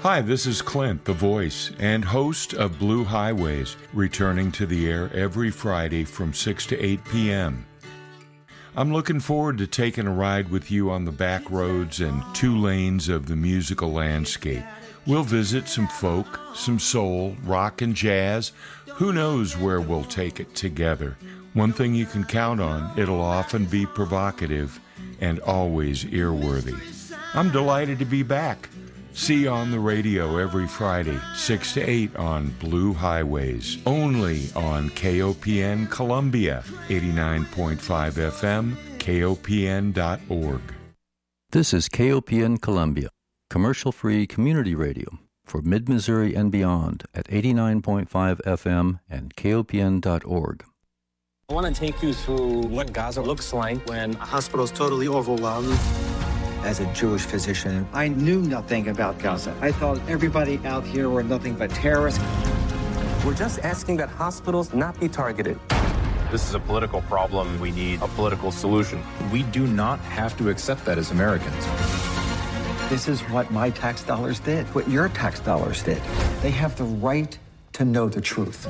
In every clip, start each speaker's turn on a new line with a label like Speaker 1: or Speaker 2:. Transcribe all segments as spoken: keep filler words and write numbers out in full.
Speaker 1: Hi, this is Clint, the voice and host of Blue Highways, returning to the air every Friday from six to eight p.m. I'm looking forward to taking a ride with you on the back roads and two lanes of the musical landscape. We'll visit some folk, some soul, rock and jazz. Who knows where we'll take it together? One thing you can count on, it'll often be provocative and always earworthy. I'm delighted to be back. See you on the radio every Friday, six to eight on Blue Highways, only on K O P N Columbia, eighty-nine point five F M, K O P N dot org.
Speaker 2: This is K O P N Columbia, commercial-free community radio for mid-Missouri and beyond at eighty-nine point five F M and K O P N dot org.
Speaker 3: I want to take you through what Gaza looks like when
Speaker 4: a hospital is totally overwhelmed.
Speaker 5: As a Jewish physician, I knew nothing about Gaza. I thought everybody out here were nothing but terrorists.
Speaker 3: We're just asking that hospitals not be targeted.
Speaker 6: This is a political problem. We need a political solution.
Speaker 7: We do not have to accept that as Americans.
Speaker 5: This is what my tax dollars did, what your tax dollars did. They have the right to know the truth.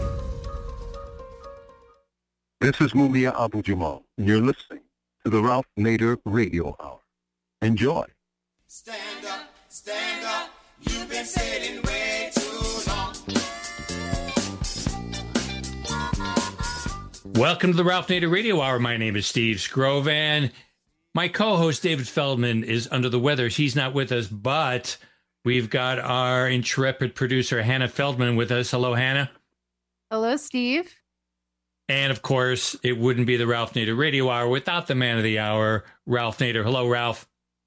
Speaker 8: This is Mumia Abu-Jamal, and you're listening to the Ralph Nader Radio Hour. Enjoy.
Speaker 9: Stand up, stand up. You've been sitting way too long.
Speaker 10: Welcome to the Ralph Nader Radio Hour. My name is Steve Scrovan. My co-host David Feldman is under the weather. He's not with us, but we've got our intrepid producer Hannah Feldman with us. Hello, Hannah.
Speaker 11: Hello, Steve.
Speaker 10: And of course, it wouldn't be the Ralph Nader Radio Hour without the man of the hour, Ralph Nader. Hello, Ralph.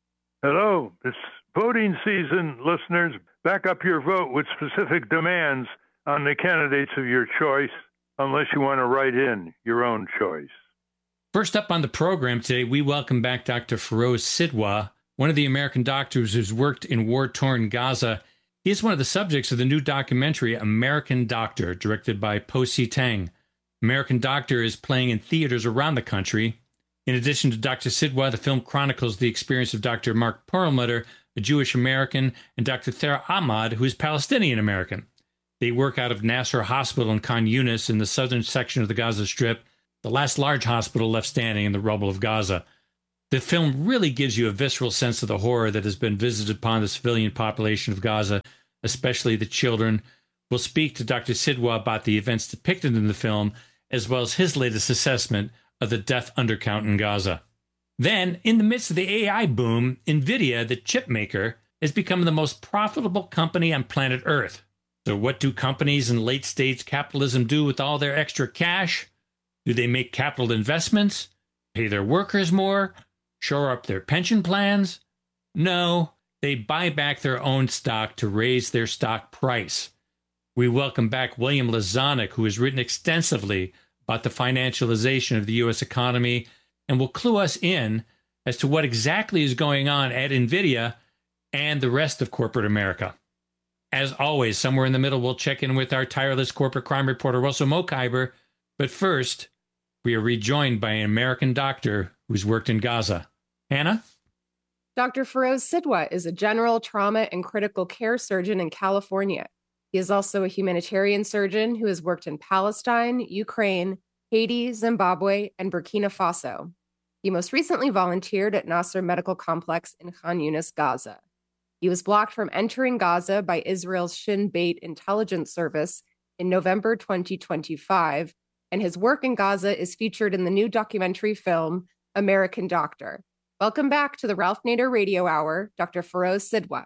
Speaker 12: Hello. It's voting season, listeners. Back up your vote with specific demands on the candidates of your choice, unless you want to write in your own choice.
Speaker 10: First up on the program today, we welcome back Doctor Feroz Sidwa, one of the American doctors who's worked in war-torn Gaza. He is one of the subjects of the new documentary, American Doctor, directed by Po Si Teng. American Doctor is playing in theaters around the country. In addition to Doctor Sidwa, the film chronicles the experience of Doctor Mark Perlmutter, a Jewish American, and Doctor Thera Ahmad, who is Palestinian American. They work out of Nasser Hospital in Khan Yunis in the southern section of the Gaza Strip, the last large hospital left standing in the rubble of Gaza. The film really gives you a visceral sense of the horror that has been visited upon the civilian population of Gaza, especially the children. We'll speak to Doctor Sidwa about the events depicted in the film, as well as his latest assessment of the death undercount in Gaza. Then, in the midst of the A I boom, NVIDIA, the chip maker, has become the most profitable company on planet Earth. So what do companies in late-stage capitalism do with all their extra cash? Do they make capital investments? Pay their workers more? Shore up their pension plans? No, they buy back their own stock to raise their stock price. We welcome back William Lazanik, who has written extensively about the financialization of the U S economy and will clue us in as to what exactly is going on at NVIDIA and the rest of corporate America. As always, somewhere in the middle, we'll check in with our tireless corporate crime reporter, Russell Mokhiber. But first, we are rejoined by an American doctor who's worked in Gaza. Hannah?
Speaker 11: Doctor Feroz Sidwa is a general trauma and critical care surgeon in California. He is also a humanitarian surgeon who has worked in Palestine, Ukraine, Haiti, Zimbabwe, and Burkina Faso. He most recently volunteered at Nasser Medical Complex in Khan Yunis, Gaza. He was blocked from entering Gaza by Israel's Shin Bet intelligence service in November twenty twenty-five, and his work in Gaza is featured in the new documentary film, American Doctor. Welcome back to the Ralph Nader Radio Hour, Doctor Feroz Sidwa.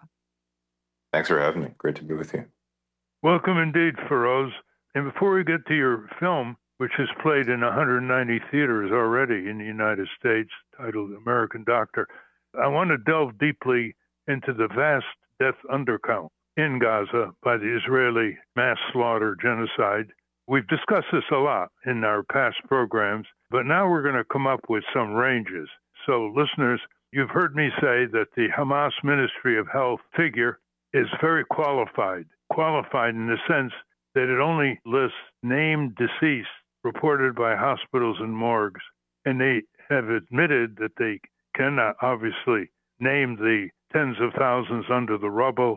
Speaker 6: Thanks for having me. Great to be with you.
Speaker 12: Welcome indeed, Feroz. And before we get to your film, which has played in one hundred ninety theaters already in the United States, titled American Doctor, I want to delve deeply into the vast death undercount in Gaza by the Israeli mass slaughter genocide. We've discussed this a lot in our past programs, but now we're going to come up with some ranges. So, listeners, you've heard me say that the Hamas Ministry of Health figure is very qualified, qualified in the sense that it only lists named deceased reported by hospitals and morgues, and they have admitted that they cannot obviously name the tens of thousands under the rubble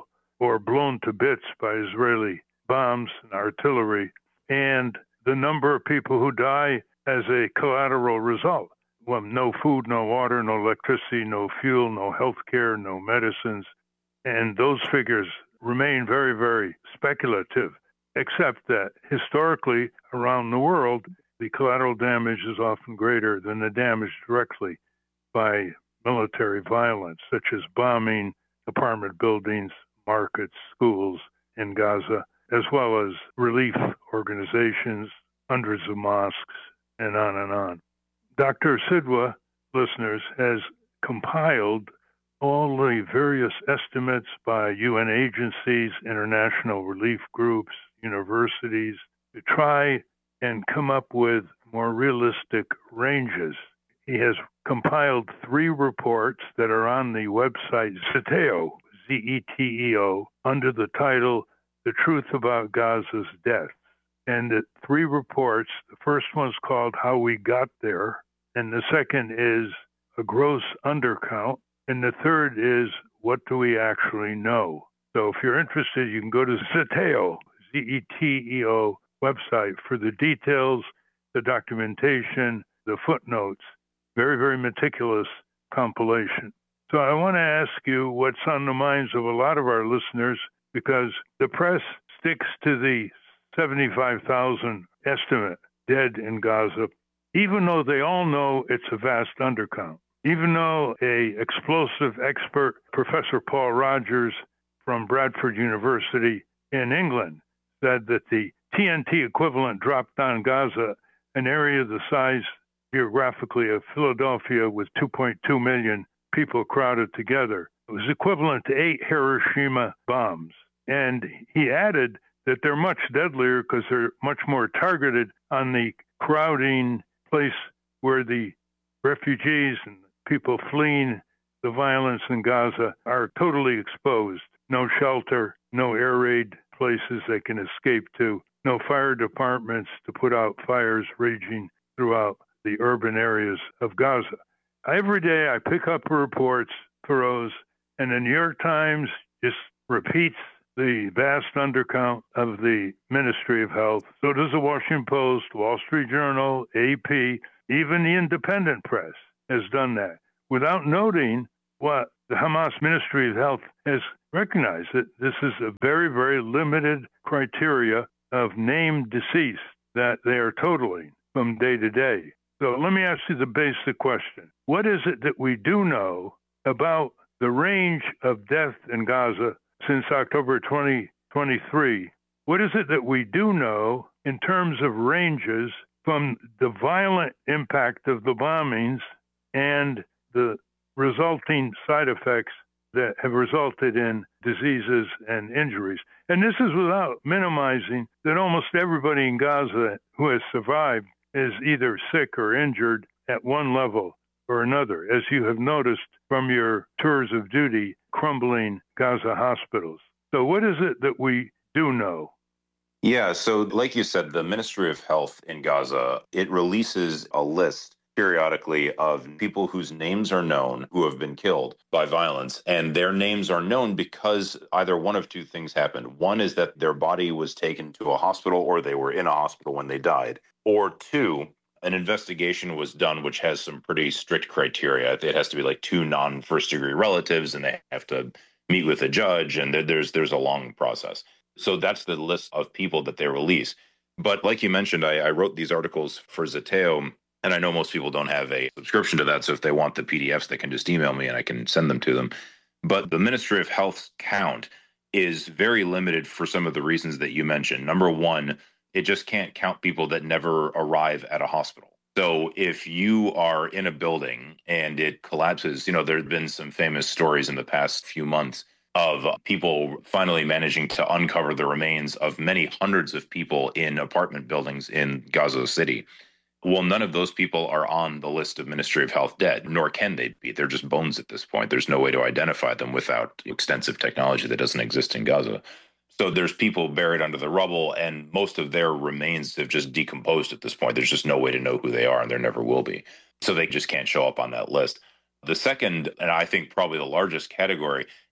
Speaker 12: or blown to bits by Israeli bombs and artillery, and the number of people who die as a collateral result. Well, no food, no water, no electricity, no fuel, no health care, no medicines. And those figures remain very, very speculative, except that historically around the world, the collateral damage is often greater than the damage directly by military violence, such as bombing apartment buildings, markets, schools in Gaza, as well as relief organizations, hundreds of mosques, and on and on. Doctor Sidwa, listeners, has compiled all the various estimates by U N agencies, international relief groups, universities, to try and come up with more realistic ranges. He has compiled three reports that are on the website Zeteo, Z E T E O, under the title, The Truth About Gaza's Death. And the three reports, the first one's called How We Got There, and the second is A Gross Undercount, and the third is What Do We Actually Know? So if you're interested, you can go to Zeteo, Z E T E O website for the details, the documentation, the footnotes. Very, very meticulous compilation. So I want to ask you what's on the minds of a lot of our listeners, because the press sticks to the seventy-five thousand estimate dead in Gaza, even though they all know it's a vast undercount. Even though a explosive expert, Professor Paul Rogers from Bradford University in England, said that the T N T equivalent dropped on Gaza, an area the size geographically of Philadelphia with two point two million people crowded together. It was equivalent to eight Hiroshima bombs. And he added that they're much deadlier because they're much more targeted on the crowding place where the refugees and people fleeing the violence in Gaza are totally exposed. No shelter, no air raid places they can escape to, no fire departments to put out fires raging throughout the urban areas of Gaza. Every day I pick up reports, Feroz, and the New York Times just repeats the vast undercount of the Ministry of Health. So does the Washington Post, Wall Street Journal, A P, even the independent press has done that, without noting what the Hamas Ministry of Health has recognized, that this is a very, very limited criteria of named deceased that they are totaling from day to day. So let me ask you the basic question. What is it that we do know about the range of death in Gaza since October twenty twenty-three? What is it that we do know in terms of ranges from the violent impact of the bombings and the resulting side effects that have resulted in diseases and injuries? And this is without minimizing that almost everybody in Gaza who has survived is either sick or injured at one level or another, as you have noticed from your tours of duty crumbling Gaza hospitals. So what is it that we do know?
Speaker 13: Yeah, so like you said, the Ministry of Health in Gaza, it releases a list periodically of people whose names are known who have been killed by violence. And their names are known because either one of two things happened. One is that their body was taken to a hospital or they were in a hospital when they died. Or two, an investigation was done which has some pretty strict criteria. It has to be like two non-first degree relatives and they have to meet with a judge, and there's there's a long process. So that's the list of people that they release. But like you mentioned, I, I wrote these articles for Zeteo, and I know most people don't have a subscription to that, so if they want the P D Fs, they can just email me and I can send them to them. But the Ministry of Health's count is very limited for some of the reasons that you mentioned. Number one, it just can't count people that never arrive at a hospital. So if you are in a building and it collapses, you know, there have been some famous stories in the past few months of people finally managing to uncover the remains of many hundreds of people in apartment buildings in Gaza City. Well, none of those people are on the list of Ministry of Health dead, nor can they be. They're just bones at this point. There's no way to identify them without extensive technology that doesn't exist in Gaza. So there's people buried under the rubble, and most of their remains have just decomposed at this point. There's just no way to know who they are, and there never will be. So they just can't show up on that list. The second, and I think probably the largest category,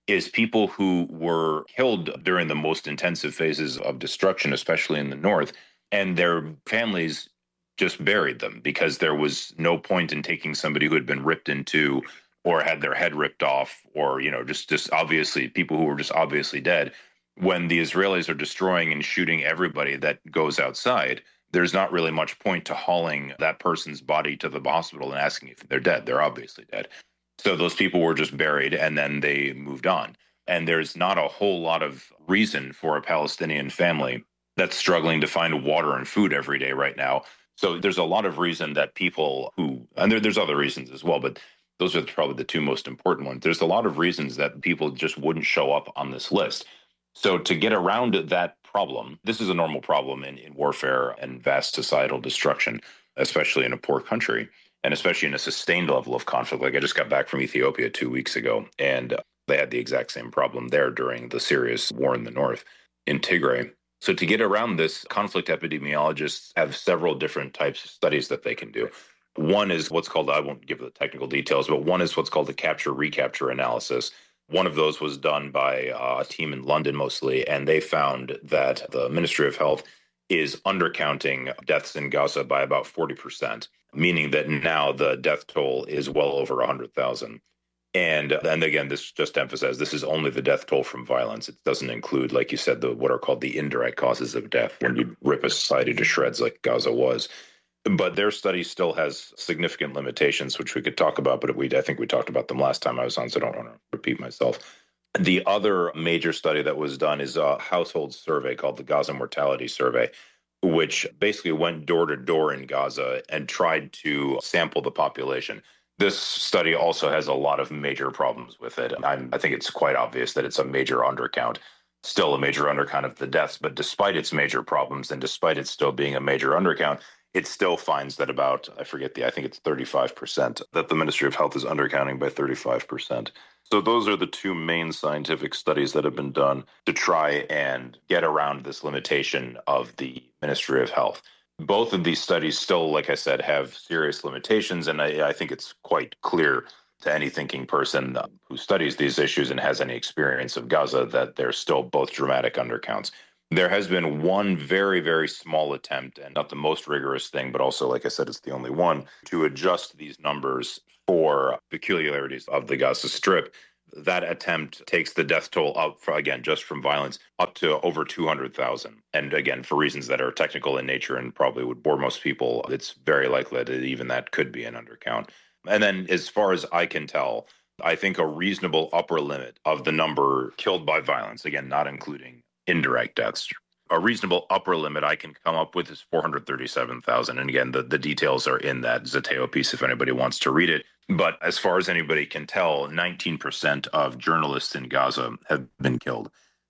Speaker 13: is people who were killed during the most intensive phases of destruction, especially in the north, and their families just buried them because there was no point in taking somebody who had been ripped in two or had their head ripped off, or, you know, just, just obviously people who were just obviously dead. When the Israelis are destroying and shooting everybody that goes outside, there's not really much point to hauling that person's body to the hospital and asking if they're dead. They're obviously dead. So those people were just buried and then they moved on. And there's not a whole lot of reason for a Palestinian family that's struggling to find water and food every day right now. So there's a lot of reason that people who, and there, there's other reasons as well, but those are probably the two most important ones. There's a lot of reasons that people just wouldn't show up on this list. So to get around that problem, this is a normal problem in, in warfare and vast societal destruction, especially in a poor country, and especially in a sustained level of conflict. Like I just got back from Ethiopia two weeks ago, and they had the exact same problem there during the serious war in the north in Tigray. So to get around this, conflict epidemiologists have several different types of studies that they can do. One is what's called, I won't give the technical details, but one is what's called the capture-recapture analysis. One of those was done by uh, a team in London mostly, and they found that the Ministry of Health is undercounting deaths in Gaza by about forty percent, meaning that now the death toll is well over one hundred thousand. And and again, this just emphasizes this is only the death toll from violence. It doesn't include, like you said, the what are called the indirect causes of death when you rip a society to shreds like Gaza was. But their study still has significant limitations, which we could talk about, but we I think we talked about them last time I was on, so I don't want to repeat myself. The other major study that was done is a household survey called the Gaza Mortality Survey, which basically went door to door in Gaza and tried to sample the population. This study also has a lot of major problems with it. I'm, I think it's quite obvious that it's a major undercount, still a major undercount of the deaths, but despite its major problems and despite it still being a major undercount, it still finds that about, I forget the, I think it's thirty-five percent, that the Ministry of Health is undercounting by thirty-five percent. So those are the two main scientific studies that have been done to try and get around this limitation of the Ministry of Health. Both of these studies still, like I said, have serious limitations, and I, I think it's quite clear to any thinking person who studies these issues and has any experience of Gaza that they're still both dramatic undercounts. There has been one very, very small attempt, and not the most rigorous thing, but also, like I said, it's the only one, to adjust these numbers for peculiarities of the Gaza Strip. That attempt takes the death toll up, for, again, just from violence, up to over two hundred thousand. And again, for reasons that are technical in nature and probably would bore most people, it's very likely that even that could be an undercount. And then as far as I can tell, I think a reasonable upper limit of the number killed by violence, again, not including indirect deaths, a reasonable upper limit I can come up with is four hundred thirty-seven thousand. And again, the, the details are in that Zateo piece if anybody wants to read it. But as far as anybody can tell, nineteen percent of journalists in Gaza have been killed.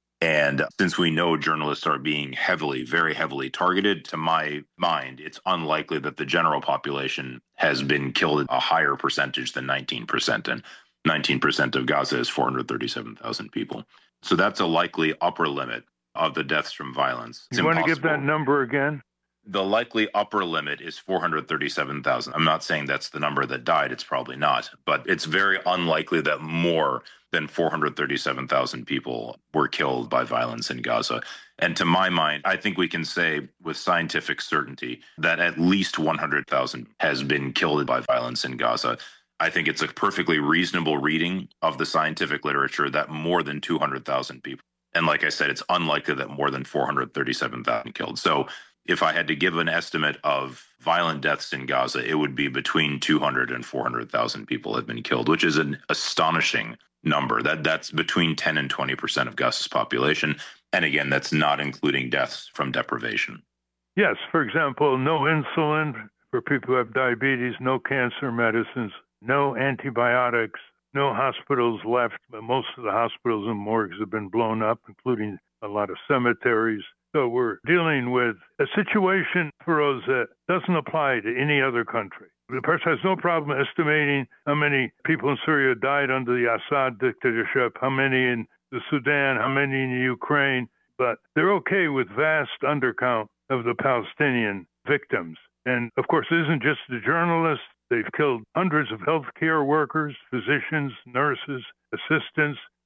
Speaker 13: And since we know journalists are being heavily, very heavily targeted, to my mind, it's unlikely that the general population has been killed a higher percentage than nineteen percent. And nineteen percent of Gaza is four hundred thirty-seven thousand people. So that's a likely upper limit of the deaths from violence. It's
Speaker 12: you want
Speaker 13: impossible.
Speaker 12: to give that number again?
Speaker 13: The likely upper limit is four hundred thirty-seven thousand. I'm not saying that's the number that died. It's probably not. But it's very unlikely that more than four hundred thirty-seven thousand people were killed by violence in Gaza. And to my mind, I think we can say with scientific certainty that at least one hundred thousand has been killed by violence in Gaza. I think it's a perfectly reasonable reading of the scientific literature that more than two hundred thousand people. And like I said, it's unlikely that more than four hundred thirty-seven thousand killed. So if I had to give an estimate of violent deaths in Gaza, it would be between two hundred and four hundred thousand people have been killed, which is an astonishing number. That That's between ten and twenty percent of Gaza's population. And again, that's not including deaths from deprivation.
Speaker 12: Yes. For example, no insulin for people who have diabetes, no cancer medicines, no antibiotics, no hospitals left. Most of the hospitals and morgues have been blown up, including a lot of cemeteries. So we're dealing with a situation, Feroz, that doesn't apply to any other country. The person has no problem estimating how many people in Syria died under the Assad dictatorship, how many in the Sudan, how many in the Ukraine, but they're okay with vast undercount of the Palestinian victims. And of course, it isn't just the journalists. They've killed hundreds of healthcare workers, physicians, nurses, assistants.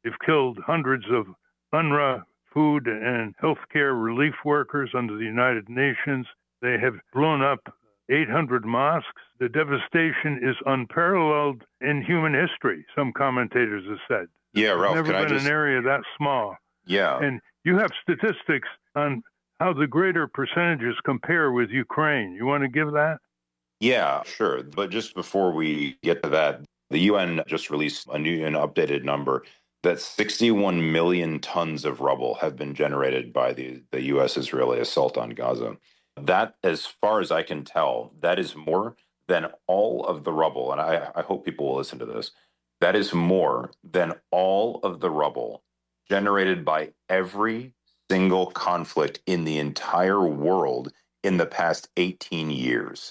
Speaker 12: They've killed hundreds of UNRWA food and healthcare relief workers under the United Nations. They have blown up eight hundred mosques. The devastation is unparalleled in human history, some commentators have said.
Speaker 13: Yeah, Ralph,
Speaker 12: There's never
Speaker 13: can
Speaker 12: been
Speaker 13: I just...
Speaker 12: an area that small.
Speaker 13: Yeah.
Speaker 12: And you have statistics on how the greater percentages compare with Ukraine. You want to give that?
Speaker 13: Yeah, sure. But just before we get to that, the U N just released a new and updated number that sixty-one million tons of rubble have been generated by the, the U S-Israeli assault on Gaza. That, as far as I can tell, that is more than all of the rubble, and I, I hope people will listen to this, that is more than all of the rubble generated by every single conflict in the entire world in the past eighteen years.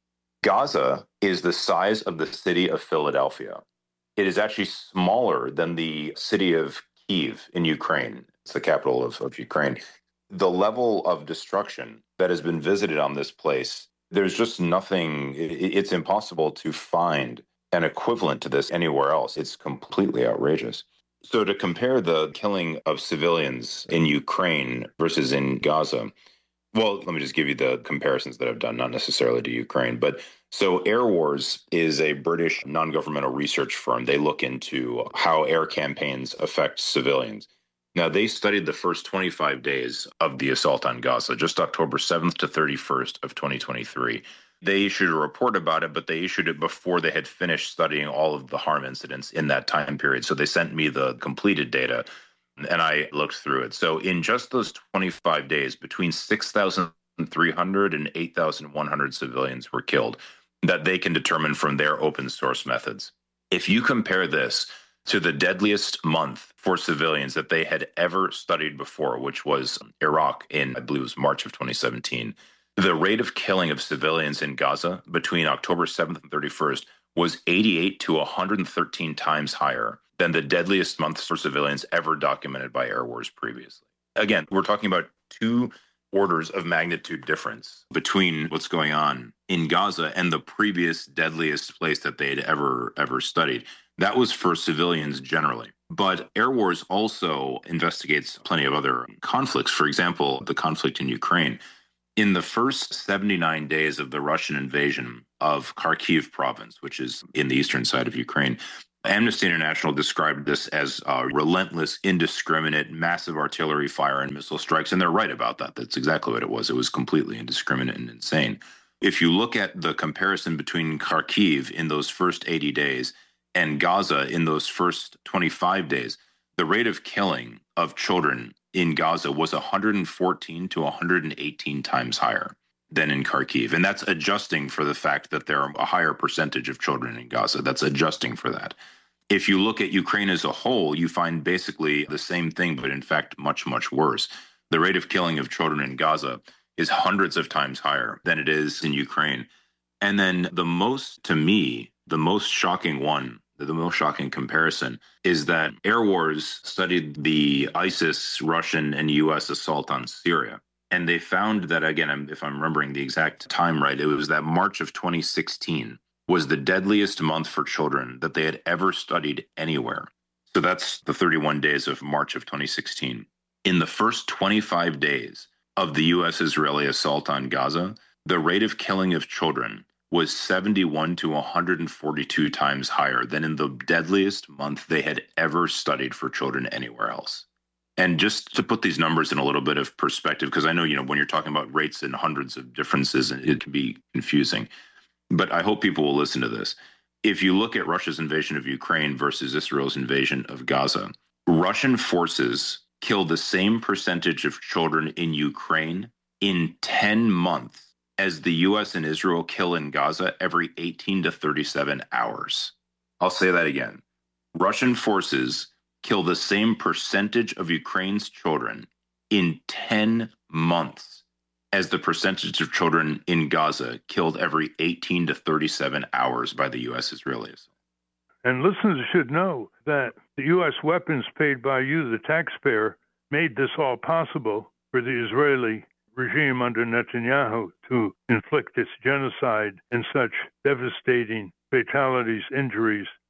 Speaker 13: Gaza is the size of the city of Philadelphia. It is actually smaller than the city of Kyiv in Ukraine. It's the capital of, of Ukraine. The level of destruction that has been visited on this place, there's just nothing, it, it's impossible to find an equivalent to this anywhere else. It's completely outrageous. So to compare the killing of civilians in Ukraine versus in Gaza, well, let me just give you the comparisons that I've done, not necessarily to Ukraine. But so Air Wars is a British non-governmental research firm. They look into how air campaigns affect civilians. Now, they studied the first twenty-five days of the assault on Gaza, just October seventh to thirty-first of twenty twenty-three. They issued a report about it, but they issued it before they had finished studying all of the harm incidents in that time period. So they sent me the completed data, and I looked through it. So in just those twenty-five days, between six thousand three hundred and eight thousand one hundred civilians were killed that they can determine from their open source methods. If you compare this to the deadliest month for civilians that they had ever studied before, which was Iraq in, I believe it was March of twenty seventeen, the rate of killing of civilians in Gaza between October seventh and thirty-first was eighty-eight to one hundred thirteen times higher than the deadliest months for civilians ever documented by Air Wars previously. Again, we're talking about two orders of magnitude difference between what's going on in Gaza and the previous deadliest place that they had ever, ever studied. That was for civilians generally. But Air Wars also investigates plenty of other conflicts. For example, the conflict in Ukraine. In the first seventy-nine days of the Russian invasion of Kharkiv province, which is in the eastern side of Ukraine, Amnesty International described this as uh, relentless, indiscriminate, massive artillery fire and missile strikes. And they're right about that. That's exactly what it was. It was completely indiscriminate and insane. If you look at the comparison between Kharkiv in those first eighty days and Gaza in those first twenty-five days, the rate of killing of children in Gaza was one hundred fourteen to one hundred eighteen times higher than in Kharkiv. And that's adjusting for the fact that there are a higher percentage of children in Gaza. That's adjusting for that. If you look at Ukraine as a whole, you find basically the same thing, but in fact, much, much worse. The rate of killing of children in Gaza is hundreds of times higher than it is in Ukraine. And then the most, to me, the most shocking one, the most shocking comparison is that Air Wars studied the ISIS, Russian, and U S assault on Syria. And they found that, again, if I'm remembering the exact time right, it was that March of twenty sixteen was the deadliest month for children that they had ever studied anywhere. So that's the thirty-one days of March of twenty sixteen. In the first twenty-five days of the U S-Israeli assault on Gaza, the rate of killing of children was seventy-one to one hundred forty-two times higher than in the deadliest month they had ever studied for children anywhere else. And just to put these numbers in a little bit of perspective, because I know, you know, when you're talking about rates and hundreds of differences, it can be confusing. But I hope people will listen to this. If you look at Russia's invasion of Ukraine versus Israel's invasion of Gaza, Russian forces killed the same percentage of children in Ukraine in ten months as the U S and Israel kill in Gaza every eighteen to thirty-seven hours. I'll say that again. Russian forces kill the same percentage of Ukraine's children in ten months as the percentage of children in Gaza killed every eighteen to thirty-seven hours by the U S Israelis.
Speaker 12: And listeners should know that the U S weapons paid by you, the taxpayer, made this all possible for the Israeli regime under Netanyahu to inflict its genocide and such devastating fatalities, injuries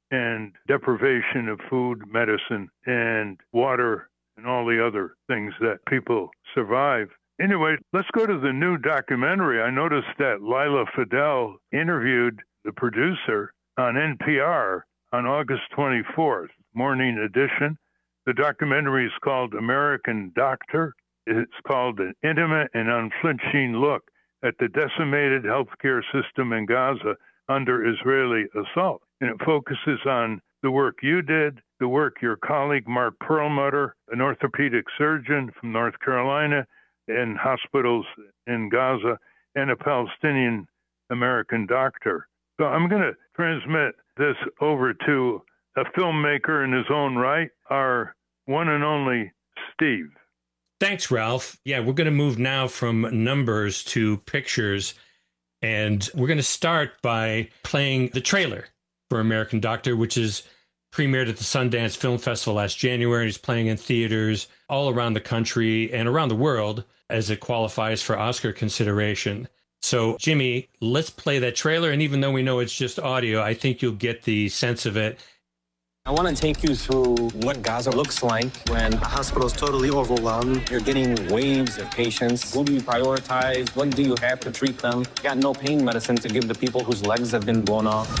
Speaker 12: and deprivation of food, medicine, and water, and all the other things that people survive. Anyway, let's go to the new documentary. I noticed that Lila Fidel interviewed the producer on N P R on August twenty-fourth, morning edition. The documentary is called American Doctor. It's called An Intimate and Unflinching Look at the Decimated Healthcare System in Gaza under Israeli Assault. And it focuses on the work you did, the work your colleague Mark Perlmutter, an orthopedic surgeon from North Carolina, in hospitals in Gaza, and a Palestinian American doctor. So I'm going to transmit this over to a filmmaker in his own right, our one and only Steve.
Speaker 10: Thanks, Ralph. Yeah, we're going to move now from numbers to pictures. And we're going to start by playing the trailer for American Doctor, which is premiered at the Sundance Film Festival last January. It's playing in theaters all around the country and around the world as it qualifies for Oscar consideration. So, Jimmy, let's play that trailer. And even though we know it's just audio, I think you'll get the sense of it.
Speaker 3: I want to take you through what Gaza looks like when
Speaker 4: the hospital's totally overwhelmed.
Speaker 3: You're getting waves of patients. Who do you prioritize? What do you have to treat them? Got no pain medicine to give the people whose legs have been blown off.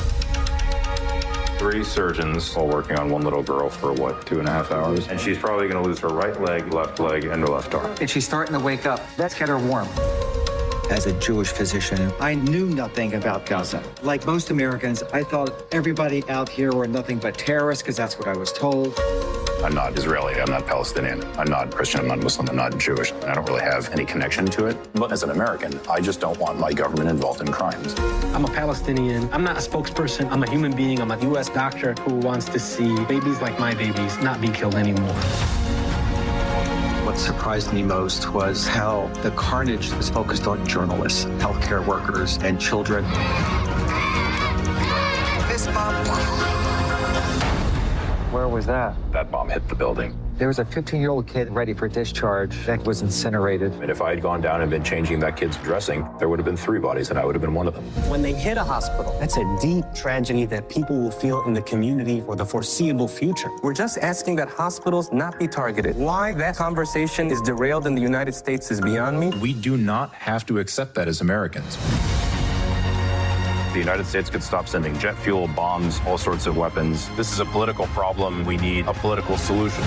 Speaker 6: Three surgeons all working on one little girl for, what, two and a half hours? And she's probably going to lose her right leg, left leg, and her left arm.
Speaker 5: And she's starting to wake up. Let's get her warm. As a Jewish physician, I knew nothing about Gaza. Like most Americans, I thought everybody out here were nothing but terrorists because that's what I was told.
Speaker 6: I'm not Israeli, I'm not Palestinian, I'm not Christian, I'm not Muslim, I'm not Jewish. I don't really have any connection to it. But as an American, I just don't want my government involved in crimes.
Speaker 14: I'm a Palestinian. I'm not a spokesperson. I'm a human being. I'm a U S doctor who wants to see babies like my babies not be killed anymore.
Speaker 5: What surprised me most was how the carnage was focused on journalists, healthcare workers, and children. This bomb. Where was that?
Speaker 6: That bomb hit the building.
Speaker 5: There was a fifteen-year-old kid ready for discharge that was incinerated.
Speaker 6: And if I had gone down and been changing that kid's dressing, there would have been three bodies, and I would have been one of them.
Speaker 3: When they hit a hospital, that's a deep tragedy that people will feel in the community for the foreseeable future.
Speaker 14: We're just asking that hospitals not be targeted. Why that conversation is derailed in the United States is beyond me.
Speaker 7: We do not have to accept that as Americans.
Speaker 6: The United States could stop sending jet fuel, bombs, all sorts of weapons. This is a political problem. We need a political solution.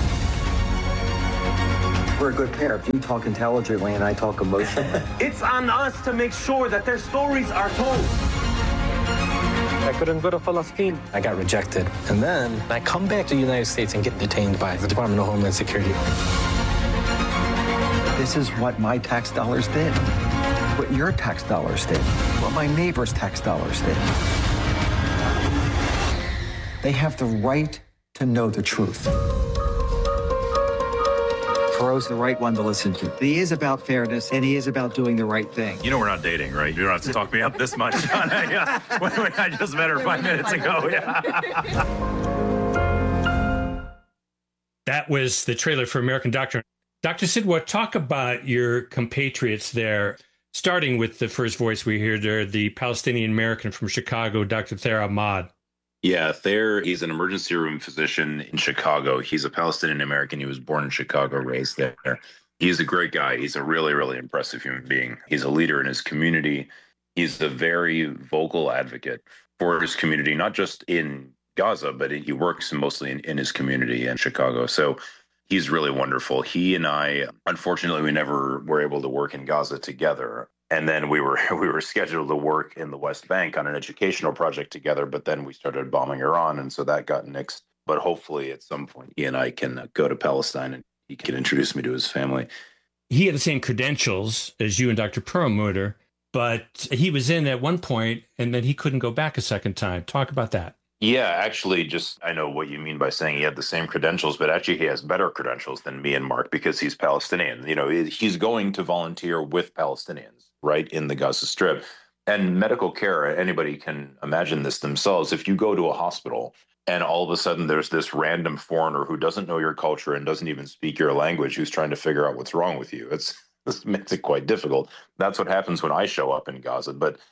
Speaker 5: We're a good pair. You talk intelligently and I talk emotionally.
Speaker 14: It's on us to make sure that their stories are told. I couldn't go to Palestine. I got rejected. And then I come back to the United States and get detained by the Department of Homeland Security.
Speaker 5: This is what my tax dollars did. What your tax dollars did. What my neighbor's tax dollars did. They have the right to know the truth. Perot's the right one to listen to. He is about fairness, and he is about doing the right thing.
Speaker 6: You know we're not dating, right? You don't have to talk me up this much. Yeah. I just met her five minutes ago. Yeah.
Speaker 10: That was the trailer for American Doctor. Doctor Sidwa, talk about your compatriots there, starting with the first voice we hear there, the Palestinian American from Chicago, Doctor Thayer Ahmad.
Speaker 13: Yeah, Thayer, he's an emergency room physician in Chicago. He's a Palestinian American. He was born in Chicago, raised there. He's a great guy. He's a really, really impressive human being. He's a leader in his community. He's a very vocal advocate for his community, not just in Gaza, but he works mostly in, in his community in Chicago. So he's really wonderful. He and I, unfortunately, we never were able to work in Gaza together. And then we were we were scheduled to work in the West Bank on an educational project together, but then we started bombing Iran, and so that got nixed. But hopefully at some point, he and I can go to Palestine, and he can introduce me to his family.
Speaker 10: He had the same credentials as you and Doctor Perlmutter, but he was in at one point, and then he couldn't go back a second time. Talk about that.
Speaker 13: Yeah, actually, just I know what you mean by saying he had the same credentials, but actually he has better credentials than me and Mark because he's Palestinian. You know, he's going to volunteer with Palestinians right in the Gaza Strip. And medical care, anybody can imagine this themselves. If you go to a hospital and all of a sudden there's this random foreigner who doesn't know your culture and doesn't even speak your language who's trying to figure out what's wrong with you, it's this makes it quite difficult. That's what happens when I show up in Gaza. But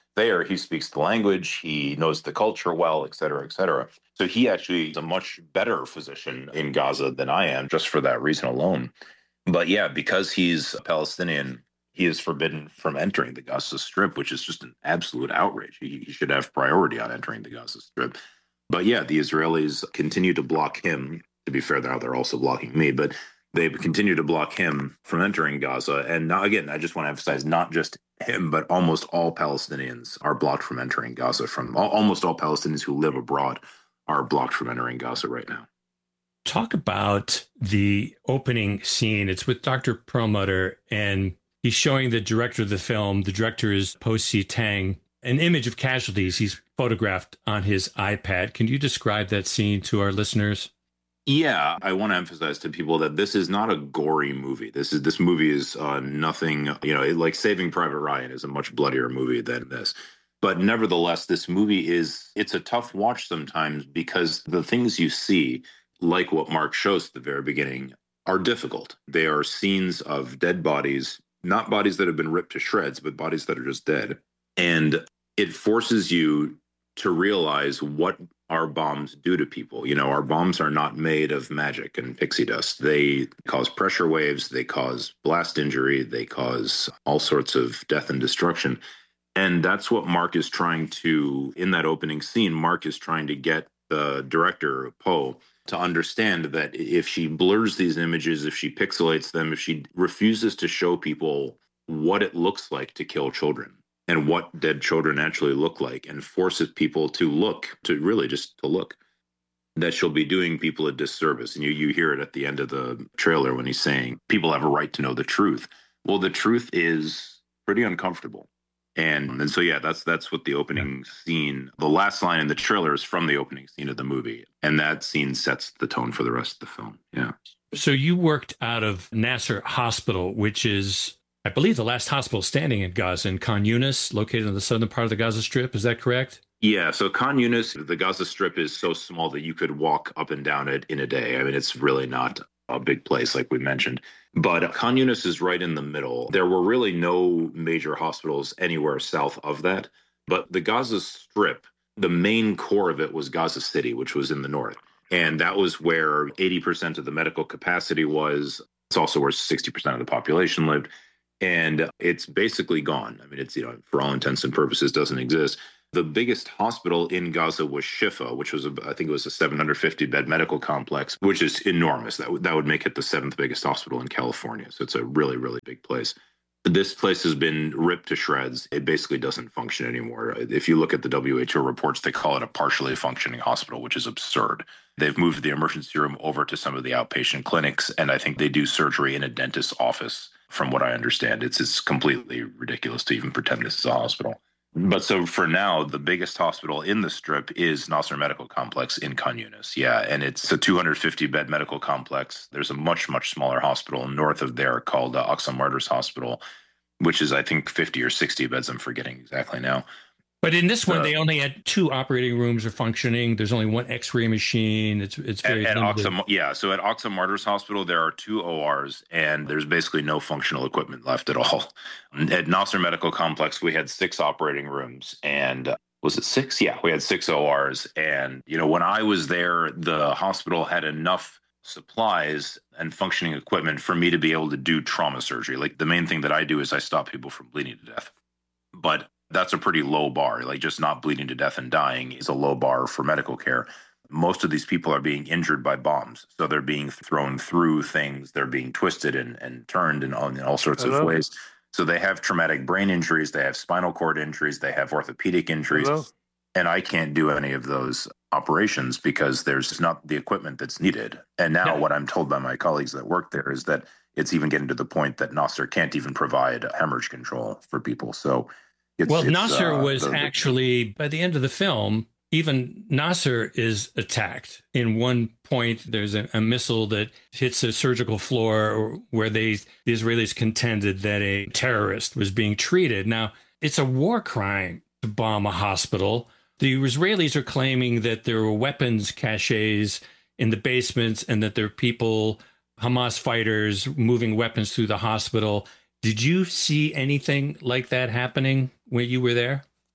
Speaker 13: there, he speaks the language, he knows the culture well, et cetera, et cetera. So he actually is a much better physician in Gaza than I am, just for that reason alone. But yeah, because he's a Palestinian, he is forbidden from entering the Gaza Strip, which is just an absolute outrage. He, he should have priority on entering the Gaza Strip. But yeah, the Israelis continue to block him. To be fair, now they're also blocking me, but they continue to block him from entering Gaza. And now, again, I just want to emphasize not just him, but almost all Palestinians are blocked from entering Gaza. From almost all Palestinians who live abroad are blocked from entering Gaza right now.
Speaker 10: Talk about the opening scene. It's with Doctor Perlmutter, and he's showing the director of the film. The director is Po Si Tang, an image of casualties he's photographed on his iPad. Can you describe that scene to our listeners?
Speaker 13: Yeah, I want to emphasize to people that this is not a gory movie. This is this movie is uh, nothing, you know, like Saving Private Ryan is a much bloodier movie than this. But nevertheless, this movie is, it's a tough watch sometimes because the things you see, like what Mark shows at the very beginning, are difficult. They are scenes of dead bodies, not bodies that have been ripped to shreds, but bodies that are just dead. And it forces you to realize what our bombs do to people. You know, our bombs are not made of magic and pixie dust. They cause pressure waves, they cause blast injury, they cause all sorts of death and destruction. And that's what Mark is trying to, in that opening scene, Mark is trying to get the director, Po, to understand that if she blurs these images, if she pixelates them, if she refuses to show people what it looks like to kill children, and what dead children actually look like, and forces people to look, to really just to look, that she'll be doing people a disservice. And you you hear it at the end of the trailer when he's saying, people have a right to know the truth. Well, the truth is pretty uncomfortable. And, and so, yeah, that's that's what the opening scene, the last line in the trailer is from the opening scene of the movie. And that scene sets the tone for the rest of the film. Yeah.
Speaker 10: So you worked out of Nasser Hospital, which is, I believe, the last hospital standing in Gaza, in Khan Yunis, located in the southern part of the Gaza Strip. Is that correct?
Speaker 13: Yeah. So Khan Yunis, the Gaza Strip is so small that you could walk up and down it in a day. I mean, it's really not a big place, like we mentioned. But Khan Yunis is right in the middle. There were really no major hospitals anywhere south of that. But the Gaza Strip, the main core of it was Gaza City, which was in the north. And that was where eighty percent of the medical capacity was. It's also where sixty percent of the population lived. And it's basically gone. I mean, it's, you know, for all intents and purposes, doesn't exist. The biggest hospital in Gaza was Shifa, which was, a, I think it was a seven hundred fifty bed medical complex, which is enormous. That, w- that would make it the seventh biggest hospital in California. So it's a really, really big place. This place has been ripped to shreds. It basically doesn't function anymore. If you look at the W H O reports, they call it a partially functioning hospital, which is absurd. They've moved the emergency room over to some of the outpatient clinics, and I think they do surgery in a dentist's office. From what I understand, it's, it's completely ridiculous to even pretend this is a hospital. But so for now, the biggest hospital in the Strip is Nasser Medical Complex in Khan Yunis. Yeah, and it's a two hundred fifty bed medical complex. There's a much, much smaller hospital north of there called uh, Aqsa Martyrs Hospital, which is, I think, fifty or sixty beds. I'm forgetting exactly now.
Speaker 10: But in this one,
Speaker 13: Uh,
Speaker 10: they only had two operating rooms are functioning. There's only one X-ray machine. It's it's very
Speaker 13: At, at
Speaker 10: limited.
Speaker 13: Aqsa, yeah, so at Aqsa Martyrs Hospital, there are two O Rs, and there's basically no functional equipment left at all. At Nasser Medical Complex, we had six operating rooms, and uh, was it six? Yeah, we had six O Rs. And, you know, when I was there, the hospital had enough supplies and functioning equipment for me to be able to do trauma surgery. Like, the main thing that I do is I stop people from bleeding to death. But that's a pretty low bar. Like, just not bleeding to death and dying is a low bar for medical care. Most of these people are being injured by bombs. So they're being thrown through things. They're being twisted and, and turned in all, in all sorts
Speaker 12: Hello?
Speaker 13: of ways. So they have traumatic brain injuries. They have spinal cord injuries. They have orthopedic injuries.
Speaker 12: Hello?
Speaker 13: And I can't do any of those operations because there's not the equipment that's needed. And now what I'm told by my colleagues that work there is that it's even getting to the point that Nasser can't even provide hemorrhage control for people. So It's,
Speaker 10: well,
Speaker 13: it's,
Speaker 10: Nasser
Speaker 13: uh,
Speaker 10: was
Speaker 13: the- the-
Speaker 10: actually, by the end of the film, even Nasser is attacked. In one point, there's a, a missile that hits a surgical floor where they, the Israelis contended that a terrorist was being treated. Now, it's a war crime to bomb a hospital. The Israelis are claiming that there were weapons caches in the basements and that there are people, Hamas fighters, moving weapons through the hospital. Did you see anything like that happening when you were there?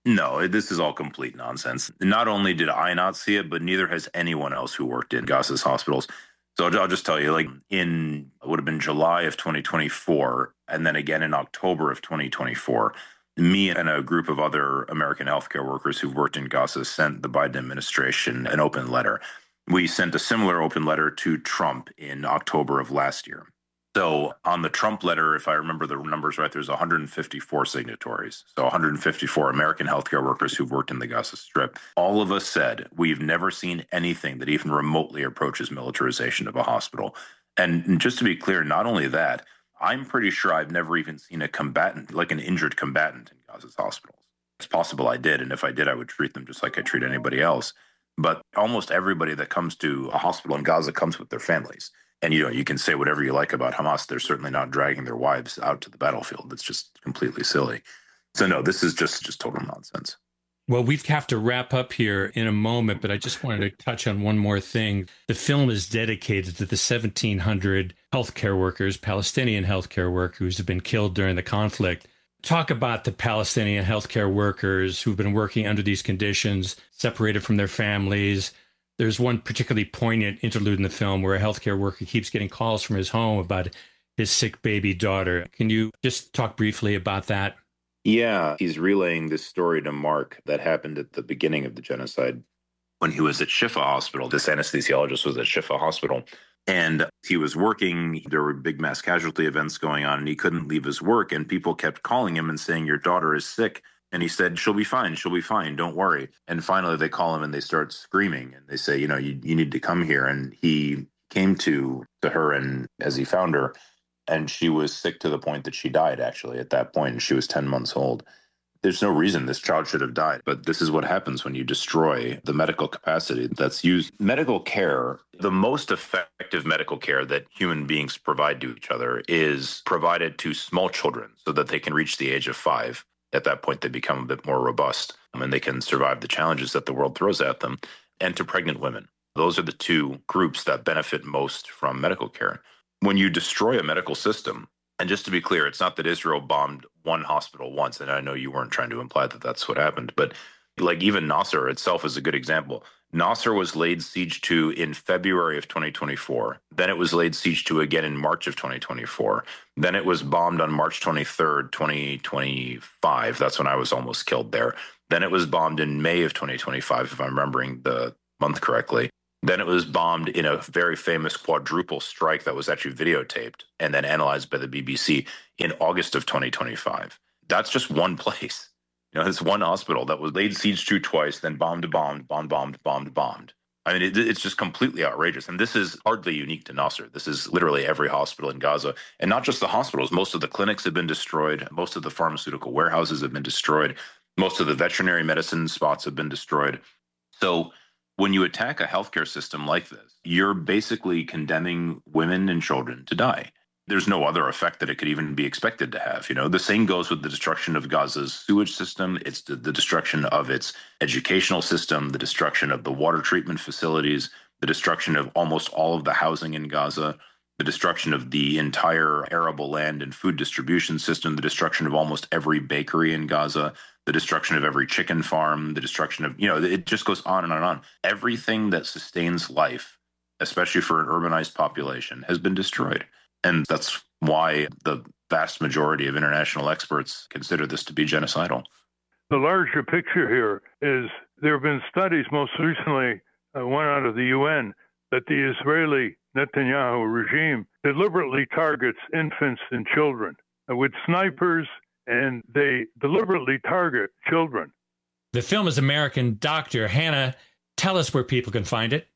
Speaker 13: No, this is all complete nonsense. Not only did I not see it, but neither has anyone else who worked in Gaza's hospitals. So I'll just tell you, like in, it would have been July of twenty twenty-four, and then again in October of twenty twenty-four, me and a group of other American healthcare workers who worked in Gaza sent the Biden administration an open letter. We sent a similar open letter to Trump in October of last year. So on the Trump letter, if I remember the numbers right, there's one hundred fifty-four signatories. So one hundred fifty-four American healthcare workers who've worked in the Gaza Strip. All of us said we've never seen anything that even remotely approaches militarization of a hospital. And just to be clear, not only that, I'm pretty sure I've never even seen a combatant, like an injured combatant in Gaza's hospitals. It's possible I did. And if I did, I would treat them just like I treat anybody else. But almost everybody that comes to a hospital in Gaza comes with their families. And, you know, you can say whatever you like about Hamas. They're certainly not dragging their wives out to the battlefield. It's just completely silly. So, no, this is just, just total nonsense.
Speaker 10: Well, we have to wrap up here in a moment, but I just wanted to touch on one more thing. The film is dedicated to the seventeen hundred healthcare workers, Palestinian healthcare workers who've been killed during the conflict. Talk about the Palestinian healthcare workers who've been working under these conditions, separated from their families. There's one particularly poignant interlude in the film where a healthcare worker keeps getting calls from his home about his sick baby daughter. Can you just talk briefly about that?
Speaker 13: Yeah, he's relaying this story to Mark that happened at the beginning of the genocide when he was at Shifa Hospital. This anesthesiologist was at Shifa Hospital, and he was working. There were big mass casualty events going on, and he couldn't leave his work, and people kept calling him and saying, "Your daughter is sick." And he said, "She'll be fine. She'll be fine. Don't worry." And finally, they call him and they start screaming, and they say, "You know, you, you need to come here." And he came to, to her, and as he found her, and she was sick to the point that she died, actually, at that point. And she was ten months old. There's no reason this child should have died. But this is what happens when you destroy the medical capacity that's used. Medical care, the most effective medical care that human beings provide to each other is provided to small children so that they can reach the age of five. At that point, they become a bit more robust and they can survive the challenges that the world throws at them, and to pregnant women. Those are the two groups that benefit most from medical care. When you destroy a medical system, and just to be clear, it's not that Israel bombed one hospital once, and I know you weren't trying to imply that that's what happened, but like even Nasser itself is a good example. Nasser was laid siege to in February of twenty twenty-four. Then it was laid siege to again in March of twenty twenty-four. Then it was bombed on March twenty-third, twenty twenty-five. That's when I was almost killed there. Then it was bombed in May of twenty twenty-five, if I'm remembering the month correctly. Then it was bombed in a very famous quadruple strike that was actually videotaped and then analyzed by the B B C in August of twenty twenty-five. That's just one place. You know, it's one hospital that was laid siege to twice, then bombed, bombed, bombed, bombed, bombed, bombed. I mean, it, it's just completely outrageous. And this is hardly unique to Nasser. This is literally every hospital in Gaza. And not just the hospitals. Most of the clinics have been destroyed. Most of the pharmaceutical warehouses have been destroyed. Most of the veterinary medicine spots have been destroyed. So when you attack a healthcare system like this, you're basically condemning women and children to die. There's no other effect that it could even be expected to have. You know, the same goes with the destruction of Gaza's sewage system. It's the, the destruction of its educational system, the destruction of the water treatment facilities, the destruction of almost all of the housing in Gaza, the destruction of the entire arable land and food distribution system, the destruction of almost every bakery in Gaza, the destruction of every chicken farm, the destruction of, you know, it just goes on and on and on. Everything that sustains life, especially for an urbanized population, has been destroyed. And that's why the vast majority of international experts consider this to be genocidal.
Speaker 12: The larger picture here is there have been studies, most recently uh, one out of the U N, that the Israeli Netanyahu regime deliberately targets infants and children uh, with snipers, and they deliberately target children.
Speaker 10: The film is American Doctor. Hannah, tell us where people can find it.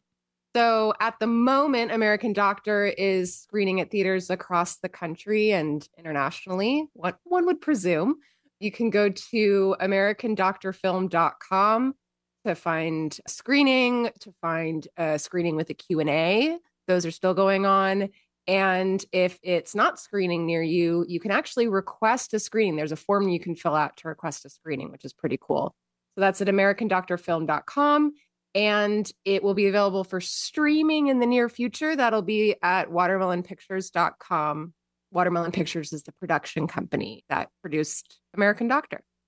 Speaker 11: So at the moment, American Doctor is screening at theaters across the country and internationally, what one would presume. You can go to american doctor film dot com to find screening, to find a screening with a Q and A. Those are still going on. And if it's not screening near you, you can actually request a screening. There's a form you can fill out to request a screening, which is pretty cool. So that's at american doctor film dot com. And it will be available for streaming in the near future. That'll be at watermelon pictures dot com. Watermelon Pictures is the production company that produced American Doctor.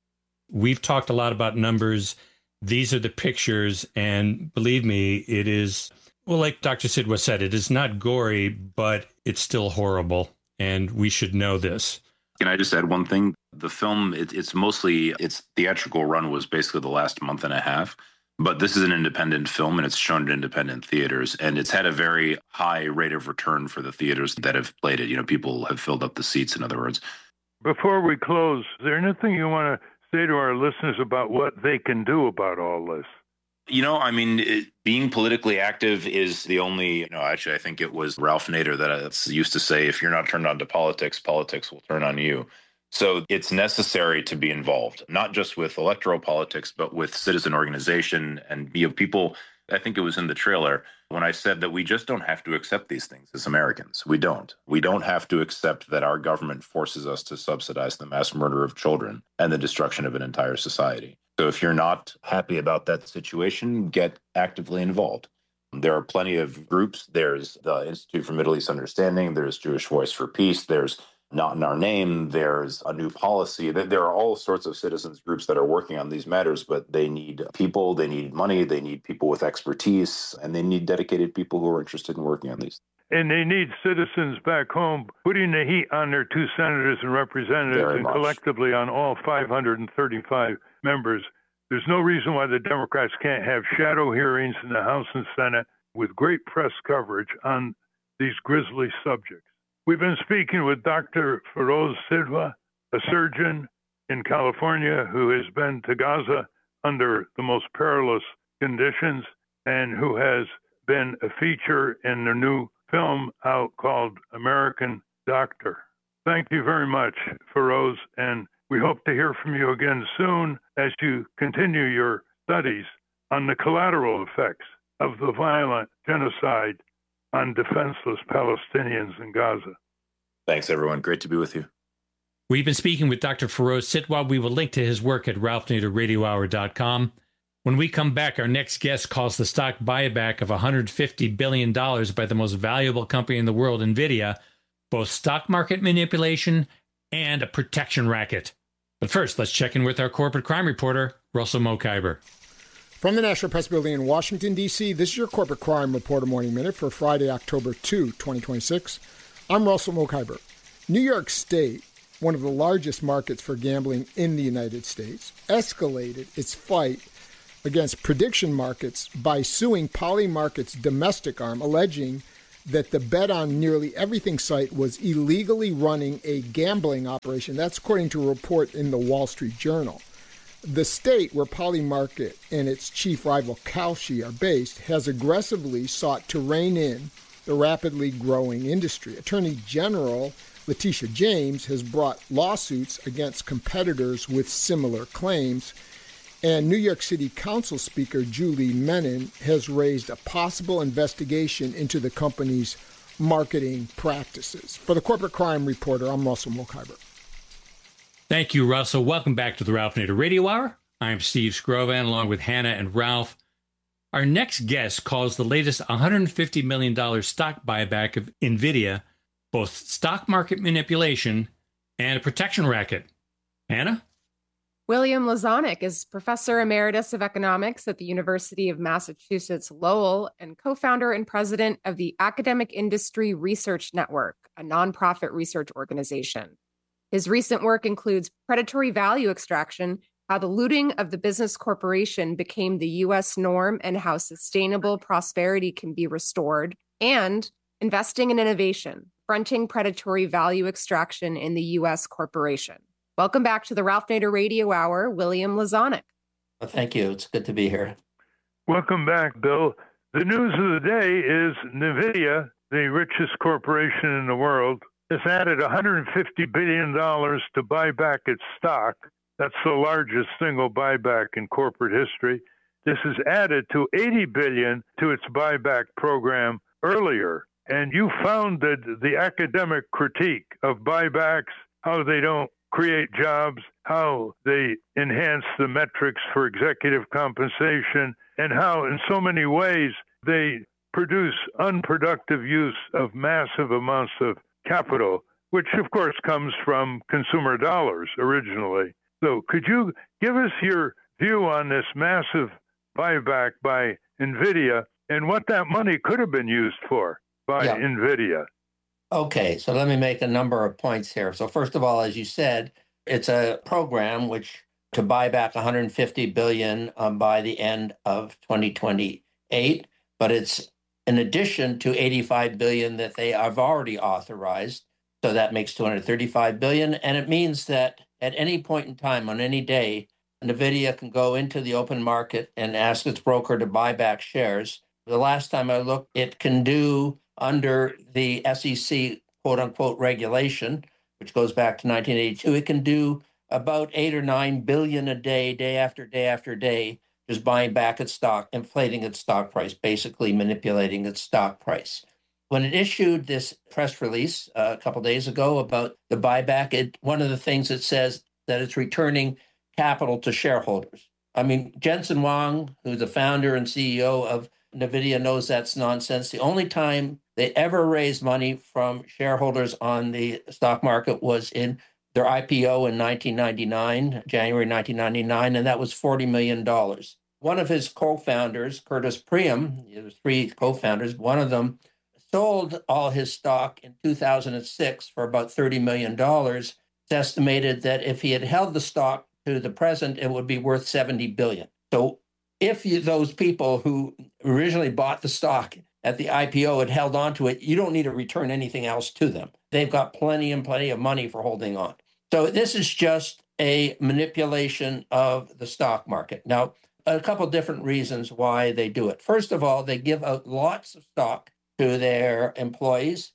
Speaker 10: We've talked a lot about numbers. These are the pictures. And believe me, it is, well, like Doctor Sidwa said, it is not gory, but it's still horrible. And we should know this.
Speaker 13: Can I just add one thing? The film, it, it's mostly, its theatrical run was basically the last month and a half. But this is an independent film, and it's shown in independent theaters. And it's had a very high rate of return for the theaters that have played it. You know, people have filled up the seats, in other words.
Speaker 12: Before we close, is there anything you want to say to our listeners about what they can do about all this?
Speaker 13: You know, I mean, it, being politically active is the only, you know, actually, I think it was Ralph Nader that used to say, if you're not turned on to politics, politics will turn on you. So it's necessary to be involved, not just with electoral politics, but with citizen organization and you know, people. I think it was in the trailer when I said that we just don't have to accept these things as Americans. We don't. We don't have to accept that our government forces us to subsidize the mass murder of children and the destruction of an entire society. So if you're not happy about that situation, get actively involved. There are plenty of groups. There's the Institute for Middle East Understanding. There's Jewish Voice for Peace. There's Not in Our Name. There's a new policy. There are all sorts of citizens groups that are working on these matters, but they need people, they need money, they need people with expertise, and they need dedicated people who are interested in working on these.
Speaker 12: And they need citizens back home putting the heat on their two senators and representatives
Speaker 13: Very
Speaker 12: and
Speaker 13: much.
Speaker 12: collectively on all five hundred thirty-five members. There's no reason why the Democrats can't have shadow hearings in the House and Senate with great press coverage on these grisly subjects. We've been speaking with Doctor Feroz Sidwa, a surgeon in California who has been to Gaza under the most perilous conditions and who has been a feature in the new film out called American Doctor. Thank you very much, Feroz, and we hope to hear from you again soon as you continue your studies on the collateral effects of the violent genocide on defenseless Palestinians in Gaza.
Speaker 13: Thanks, everyone. Great to be with you.
Speaker 10: We've been speaking with Doctor Feroz Sidwa. We will link to his work at ralph nader radio hour dot com. When we come back, our next guest calls the stock buyback of one hundred fifty billion dollars by the most valuable company in the world, NVIDIA, both stock market manipulation and a protection racket. But first, let's check in with our corporate crime reporter, Russell Mokhiber.
Speaker 15: From the National Press Building in Washington, D C, this is your Corporate Crime Reporter Morning Minute for Friday, October second, twenty twenty-six. I'm Russell Mokhiber. New York State, one of the largest markets for gambling in the United States, escalated its fight against prediction markets by suing Polymarket's domestic arm, alleging that the Bet on Nearly Everything site was illegally running a gambling operation. That's according to a report in the Wall Street Journal. The state where Polymarket and its chief rival Kalshi are based has aggressively sought to rein in the rapidly growing industry. Attorney General Letitia James has brought lawsuits against competitors with similar claims, and New York City Council Speaker Julie Menin has raised a possible investigation into the company's marketing practices. For the Corporate Crime Reporter, I'm Russell Mokhiber.
Speaker 10: Thank you, Russell. Welcome back to the Ralph Nader Radio Hour. I'm Steve Scrovan, along with Hannah and Ralph. Our next guest calls the latest one hundred fifty million dollars stock buyback of NVIDIA both stock market manipulation and a protection racket. Hannah?
Speaker 11: William Lozanik is Professor Emeritus of Economics at the University of Massachusetts Lowell and co-founder and president of the Academic Industry Research Network, a nonprofit research organization. His recent work includes predatory value extraction, how the looting of the business corporation became the U S norm and how sustainable prosperity can be restored, and investing in innovation, fronting predatory value extraction in the U S corporation. Welcome back to the Ralph Nader Radio Hour, William Lozanik.
Speaker 16: Well, thank you. It's good to be here.
Speaker 12: Welcome back, Bill. The news of the day is NVIDIA, the richest corporation in the world, has added one hundred fifty billion dollars to buy back its stock. That's the largest single buyback in corporate history. This is added to eighty billion dollars to its buyback program earlier. And you founded the academic critique of buybacks, how they don't create jobs, how they enhance the metrics for executive compensation, and how in so many ways they produce unproductive use of massive amounts of capital, which of course comes from consumer dollars originally. So could you give us your view on this massive buyback by NVIDIA and what that money could have been used for by
Speaker 16: Yeah.
Speaker 12: NVIDIA?
Speaker 16: Okay, so let me make a number of points here. So first of all, as you said, it's a program which to buy back one hundred fifty billion dollars um, by the end of twenty twenty-eight, but it's in addition to eighty-five billion dollars that they have already authorized. So that makes two hundred thirty-five billion dollars. And it means that at any point in time on any day, NVIDIA can go into the open market and ask its broker to buy back shares. The last time I looked, it can do under the S E C quote unquote regulation, which goes back to nineteen eighty-two, it can do about eight or nine billion a day, day after day after day, just buying back its stock, inflating its stock price, basically manipulating its stock price. When it issued this press release uh, a couple of days ago about the buyback, it one of the things it says that it's returning capital to shareholders. I mean, Jensen Huang, who's the founder and C E O of NVIDIA, knows that's nonsense. The only time they ever raised money from shareholders on the stock market was in their I P O in nineteen ninety-nine, January nineteen ninety-nine, and that was forty million dollars. One of his co-founders, Curtis Priam, there was three co-founders, one of them sold all his stock in two thousand six for about thirty million dollars. It's estimated that if he had held the stock to the present, it would be worth seventy billion dollars. So if you, those people who originally bought the stock at the I P O had held on to it, you don't need to return anything else to them. They've got plenty and plenty of money for holding on. So this is just a manipulation of the stock market. Now, a couple different reasons why they do it. First of all, they give out lots of stock to their employees.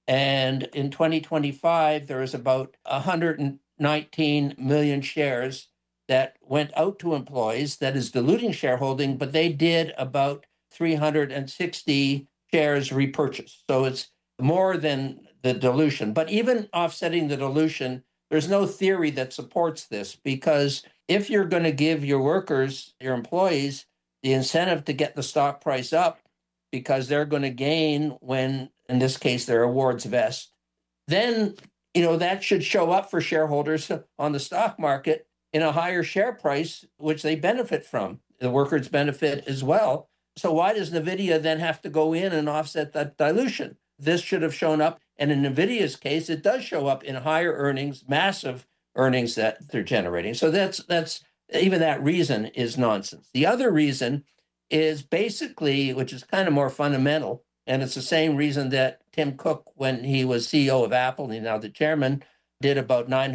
Speaker 16: And in twenty twenty-five, there is about one hundred nineteen million shares that went out to employees. That is diluting shareholding, but they did about three hundred sixty shares repurchased. So it's more than the dilution. But even offsetting the dilution, there's no theory that supports this, because if you're going to give your workers, your employees, the incentive to get the stock price up because they're going to gain when, in this case, their awards vest, then, you know, that should show up for shareholders on the stock market in a higher share price, which they benefit from. The workers benefit as well. So why does NVIDIA then have to go in and offset that dilution? This should have shown up. And in NVIDIA's case, it does show up in higher earnings, massive earnings that they're generating. So that's that's even that reason is nonsense. The other reason is basically, which is kind of more fundamental, and it's the same reason that Tim Cook, when he was C E O of Apple and now the chairman, did about nine